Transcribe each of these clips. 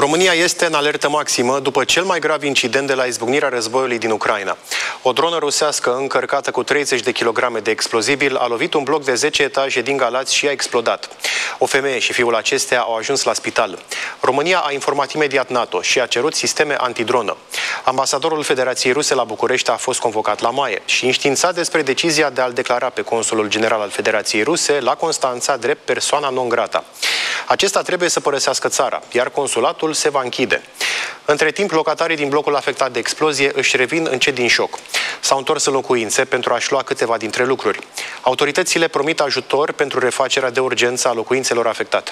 România este în alertă maximă după cel mai grav incident de la izbucnirea războiului din Ucraina. O dronă rusească încărcată cu 30 de kilograme de explozibil a lovit un bloc de 10 etaje din Galați și a explodat. O femeie și fiul acesteia au ajuns la spital. România a informat imediat NATO și a cerut sisteme antidronă. Ambasadorul Federației Ruse la București a fost convocat la Maie și înștiințat despre decizia de a-l declara pe consulul general al Federației Ruse la Constanța drept persoana non grata. Acesta trebuie să părăsească țara, iar consulatul se va închide. Între timp, locatarii din blocul afectat de explozie își revin încet din șoc. S-au întors în locuințe pentru a-și lua câteva dintre lucruri. Autoritățile promit ajutor pentru refacerea de urgență a locuințelor afectate.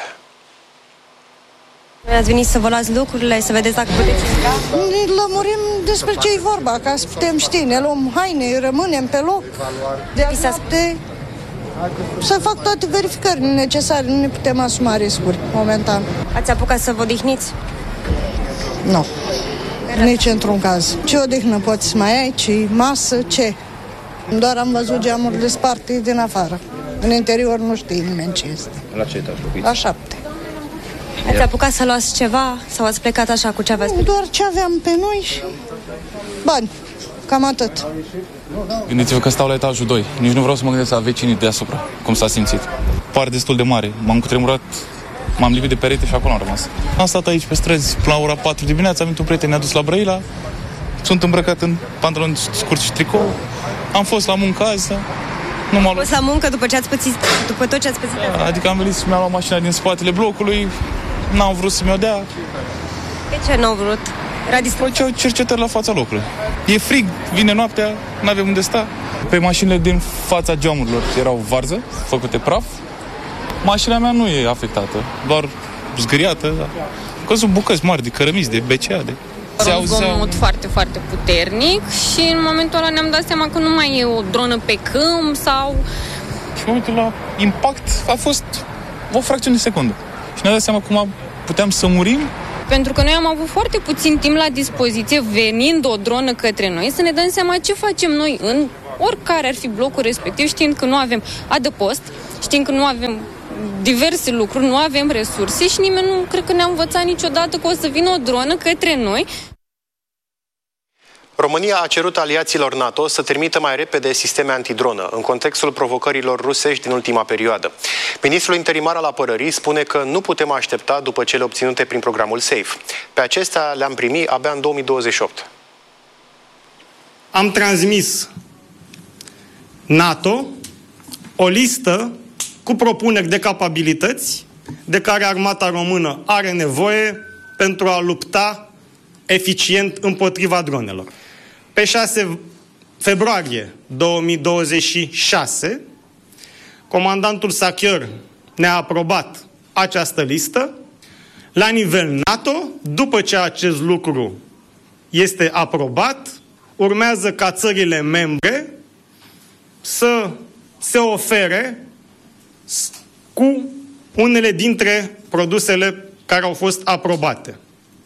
Ați venit să vă luați lucrurile, să vedeți dacă puteți intra? Ne lămurim despre ce e vorba, ca să putem ști. Ne luăm haine, rămânem pe loc. De azi noapte să fac toate verificările necesare. Nu ne putem asuma riscuri momentan. Ați apucat să vă odihniți? Nu. Nici într-un caz. Ce odihnă poți să mai ai, ce masă, ce? Doar am văzut geamurile sparte din afară. În interior nu știe nimeni ce este. La ce etaj locuiți? La 7. Ați apucat să luați ceva sau ați plecat așa cu ce aveți? Doar ce aveam pe noi și bani. Cam atât. Gândiți-vă că stau la etajul 2. Nici nu vreau să mă gândesc la vecinii deasupra, cum s-a simțit. Par destul de mare. M-am cutremurat, m-am lipit de perete și acolo am rămas. Am stat aici pe străzi la ora 4 dimineața, am venit un prieten, ne-a dus la Brăila. Sunt îmbrăcat în pantaloni scurți și tricou. Am fost la muncă azi, nu m-am fost la muncă după ce ați pățit, după tot ce ați pățit? Adică am venit și mi-am luat mașina din spatele blocului, n-au vrut să mi-o dea. De ce n-au vrut? Făceau cercetări la fața locului. E frig, vine noaptea, n-avem unde sta. Pe mașinile din fața geamurilor erau varză, făcute praf. Mașina mea nu e afectată, doar zgâriată. Că sunt bucăți mari de cărămizi, de BCA. Un zgomot foarte, foarte puternic și în momentul ăla ne-am dat seama că nu mai e o dronă pe câmp sau... Și în momentul la impact a fost o fracțiune de secundă. Și ne-am dat seama cum puteam să murim. Pentru că noi am avut foarte puțin timp la dispoziție, venind o dronă către noi, să ne dăm seama ce facem noi în oricare ar fi blocul respectiv, știind că nu avem adăpost, știind că nu avem diverse lucruri, nu avem resurse și nimeni nu cred că ne-a învățat niciodată că o să vină o dronă către noi. România a cerut aliaților NATO să trimită mai repede sisteme antidronă, în contextul provocărilor rusești din ultima perioadă. Ministrul interimar al apărării spune că nu putem aștepta după cele obținute prin programul SAFE. Pe acestea le-am primit abia în 2028. Am transmis NATO o listă cu propuneri de capabilități de care armata română are nevoie pentru a lupta eficient împotriva dronelor. Pe 6 februarie 2026, comandantul Sachior ne-a aprobat această listă. La nivel NATO, după ce acest lucru este aprobat, urmează ca țările membre să se ofere cu unele dintre produsele care au fost aprobate.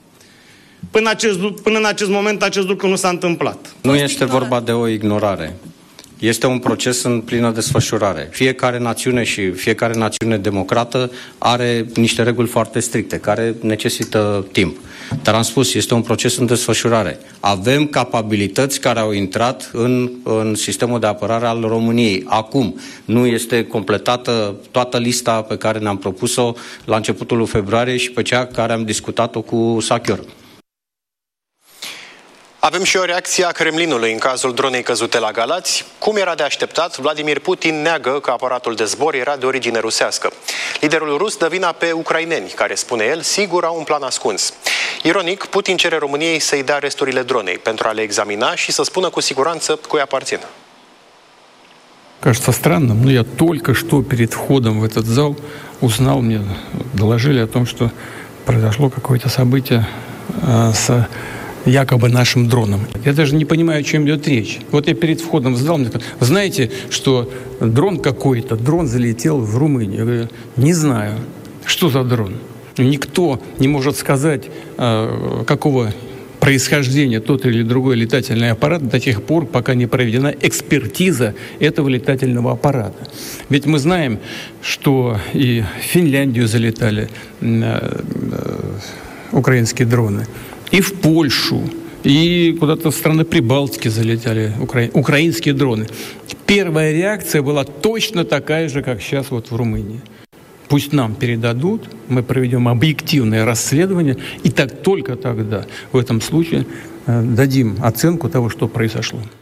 Până în acest moment, acest lucru nu s-a întâmplat. Nu este vorba de o ignorare. Este un proces în plină desfășurare. Fiecare națiune și fiecare națiune democrată are niște reguli foarte stricte, care necesită timp. Dar am spus, este un proces în desfășurare. Avem capabilități care au intrat în sistemul de apărare al României. Acum nu este completată toată lista pe care ne-am propus-o la începutul lui februarie și pe cea care am discutat-o cu Sachior. Avem și o reacție a Kremlinului în cazul dronei căzute la Galați. Cum era de așteptat, Vladimir Putin neagă că aparatul de zbor era de origine rusească. Liderul rus dă vina pe ucraineni, care, spune el, sigur au un plan ascuns. Ironic, Putin cere României să-i dea resturile dronei pentru a le examina și să spună cu siguranță cui aparțin. Кажется странным, но я только что перед входом в этот зал узнал, мне доложили о том, что произошло какое-то событие с якобы нашим дроном. Я даже не понимаю, о чем идет речь. Вот я перед входом в зал, мне сказали, вы знаете, что дрон какой-то, дрон залетел в Румынию? Я говорю, не знаю, что за дрон. Никто не может сказать, какого происхождения тот или другой летательный аппарат до тех пор, пока не проведена экспертиза этого летательного аппарата. Ведь мы знаем, что и в Финляндию залетали украинские дроны, и в Польшу, и куда-то в страны Прибалтики залетели украинские дроны. Первая реакция была точно такая же, как сейчас вот в Румынии. Пусть нам передадут, мы проведем объективное расследование, и только тогда в этом случае дадим оценку того, что произошло.